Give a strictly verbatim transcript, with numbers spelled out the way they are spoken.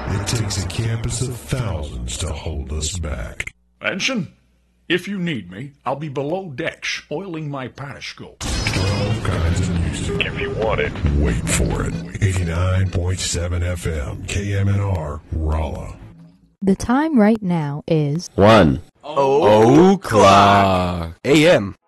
It takes a campus of thousands to hold us back. Ensign, if you need me, I'll be below decks, oiling my periscope. twelve kinds of music. If you want it. Wait for it. eighty-nine point seven F M, K M N R, Rolla. The time right now is one o'clock A M.